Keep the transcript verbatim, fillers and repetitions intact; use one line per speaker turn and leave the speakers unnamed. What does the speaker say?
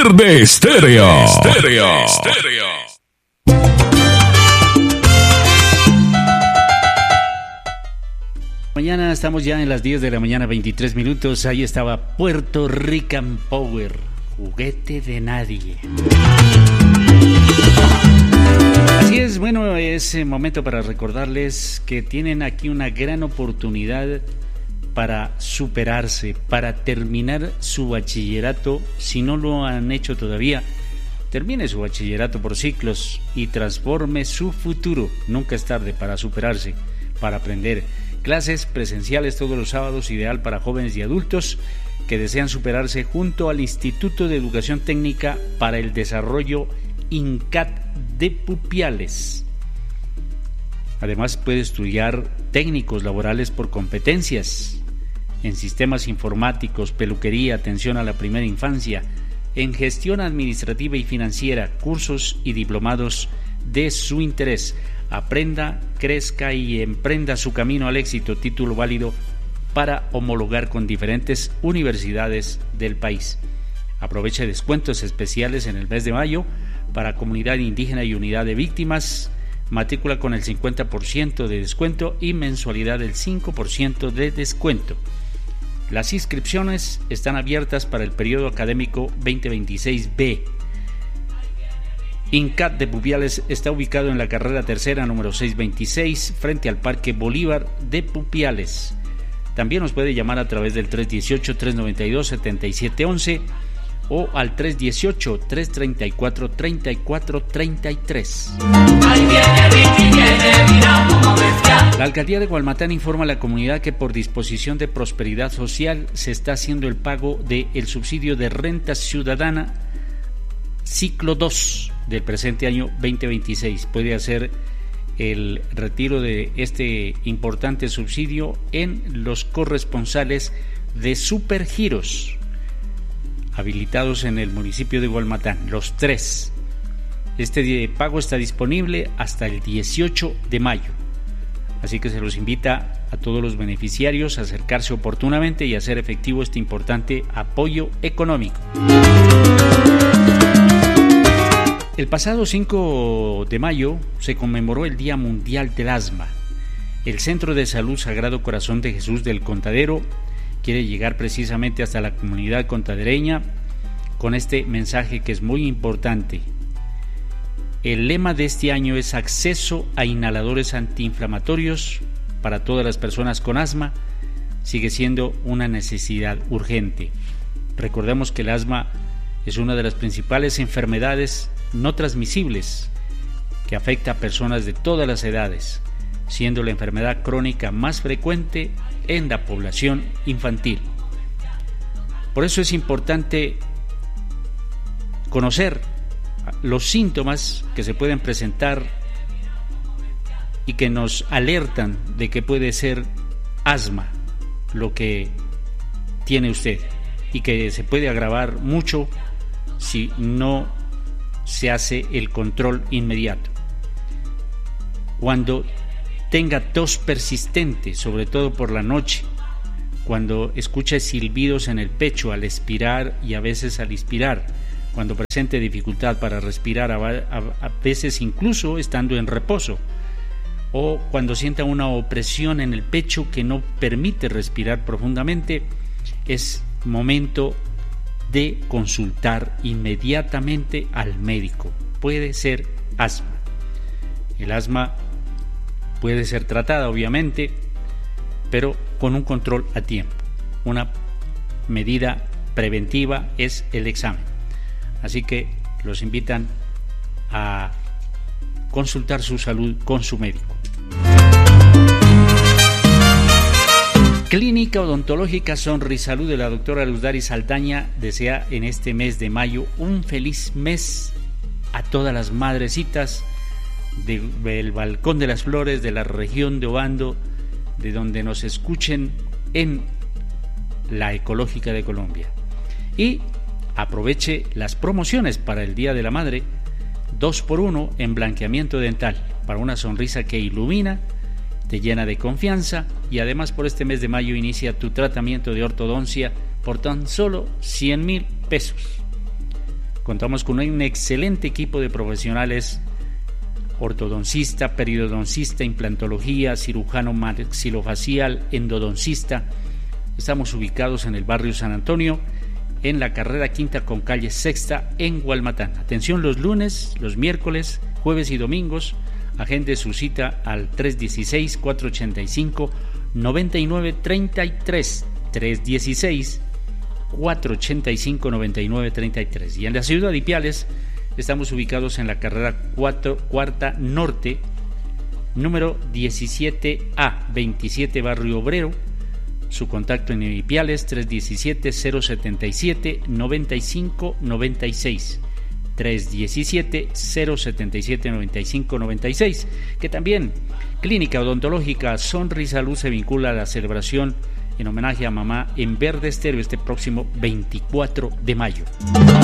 Verde Estéreo. Estéreo. Estéreo.
Mañana estamos ya en las diez de la mañana, veintitrés minutos. Ahí estaba Puerto Rican Power, juguete de nadie. Así es, bueno, es momento para recordarles que tienen aquí una gran oportunidad para superarse, para terminar su bachillerato. Si no lo han hecho todavía, termine su bachillerato por ciclos y transforme su futuro. Nunca es tarde para superarse, para aprender. Clases presenciales todos los sábados, ideal para jóvenes y adultos que desean superarse, junto al Instituto de Educación Técnica para el Desarrollo INCAT de Pupiales. Además puede estudiar técnicos laborales por competencias en sistemas informáticos, peluquería, atención a la primera infancia, en gestión administrativa y financiera, cursos y diplomados de su interés. Aprenda, crezca y emprenda su camino al éxito. Título válido para homologar con diferentes universidades del país. Aproveche descuentos especiales en el mes de mayo para comunidad indígena y unidad de víctimas. Matrícula con el cincuenta por ciento de descuento y mensualidad del cinco por ciento de descuento. Las inscripciones están abiertas para el periodo académico veinte veintiséis B. INCAT de Pupiales está ubicado en la carrera tercera número seiscientos veintiséis frente al Parque Bolívar de Pupiales. También nos puede llamar a través del tres dieciocho, tres noventa y dos, setenta y siete once o al tres dieciocho, tres treinta y cuatro, treinta y cuatro treinta y tres. La alcaldía de Gualmatán informa a la comunidad que por disposición de Prosperidad Social se está haciendo el pago del subsidio de renta ciudadana ciclo dos del presente año veinte veintiséis. Puede hacer el retiro de este importante subsidio en los corresponsales de Supergiros habilitados en el municipio de Gualmatán, los tres. Este pago está disponible hasta el dieciocho de mayo, así que se los invita a todos los beneficiarios a acercarse oportunamente y hacer efectivo este importante apoyo económico. El pasado cinco de mayo se conmemoró el Día Mundial del Asma. El Centro de Salud Sagrado Corazón de Jesús del Contadero quiere llegar precisamente hasta la comunidad contadereña con este mensaje que es muy importante. El lema de este año es acceso a inhaladores antiinflamatorios para todas las personas con asma. Sigue siendo una necesidad urgente. Recordemos que el asma es una de las principales enfermedades no transmisibles que afecta a personas de todas las edades, siendo la enfermedad crónica más frecuente en la población infantil. Por eso es importante conocer los síntomas que se pueden presentar y que nos alertan de que puede ser asma lo que tiene usted y que se puede agravar mucho si no se hace el control inmediato. Cuando tenga tos persistente, sobre todo por la noche, cuando escuche silbidos en el pecho al expirar y a veces al inspirar, cuando presente dificultad para respirar, a, a, a veces incluso estando en reposo, o cuando sienta una opresión en el pecho que no permite respirar profundamente, es momento de consultar inmediatamente al médico. Puede ser asma. El asma puede ser tratada, obviamente, pero con un control a tiempo. Una medida preventiva es el examen. Así que los invitan a consultar su salud con su médico. Clínica Odontológica Sonrisalud de la doctora Luzdari Saldaña desea en este mes de mayo un feliz mes a todas las madrecitas de, del Balcón de las Flores, de la región de Obando, de donde nos escuchen en la Ecológica de Colombia. Y aproveche las promociones para el Día de la Madre, dos por uno en blanqueamiento dental, para una sonrisa que ilumina, te llena de confianza, y además por este mes de mayo inicia tu tratamiento de ortodoncia por tan solo cien mil pesos. Contamos con un excelente equipo de profesionales: ortodoncista, periodoncista, implantología, cirujano maxilofacial, endodoncista. Estamos ubicados en el barrio San Antonio, en la carrera quinta con calle sexta en Gualmatán. Atención los lunes, los miércoles, jueves y domingos. Agende su cita al tres uno seis, cuatro ocho cinco, nueve nueve tres tres, tres uno seis, cuatro ocho cinco, nueve nueve tres tres. Y en la ciudad de Ipiales estamos ubicados en la carrera cuatro, cuarta norte, número diecisiete A, veintisiete, barrio Obrero. Su contacto en Ipiales, tres uno siete, cero siete siete, nueve cinco nueve seis. tres uno siete, cero siete siete, nueve cinco nueve seis. Que también Clínica Odontológica Sonrisa Luz se vincula a la celebración en homenaje a mamá en Verde Estéreo este próximo veinticuatro de mayo.